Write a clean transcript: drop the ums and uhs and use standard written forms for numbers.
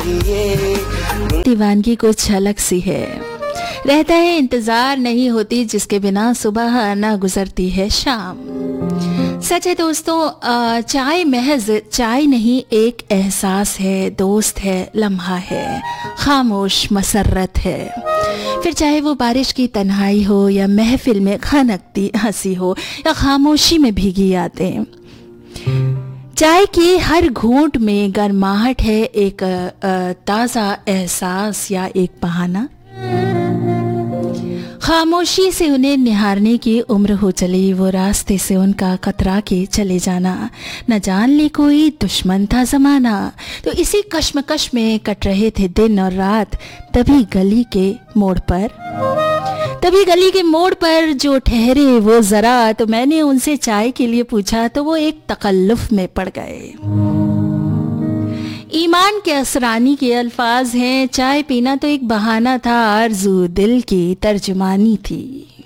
दीवानगी कुछ अलग सी है, रहता है इंतजार नहीं होती जिसके बिना सुबह ना गुजरती है शाम। सच है दोस्तों, चाय महज चाय नहीं, एक एहसास है, दोस्त है, लम्हा है, खामोश मसरत है। फिर चाहे वो बारिश की तन्हाई हो या महफिल में खनकती हंसी हो या खामोशी में भीगी यादें, चाय की हर घूंट में गर्माहट है, एक ताज़ा एहसास या एक बहाना। खामोशी से उन्हें निहारने की उम्र हो चली, वो रास्ते से उनका कतरा के चले जाना, न जान ले कोई दुश्मन था जमाना। तो इसी कश्मकश में कट रहे थे दिन और रात, तभी गली के मोड़ पर जो ठहरे वो जरा, तो मैंने उनसे चाय के लिए पूछा तो वो एक तकल्लुफ में पड़ गए। ईमान के असरानी के अल्फाज हैं, चाय पीना तो एक बहाना था, आरज़ू दिल की तर्जुमानी थी।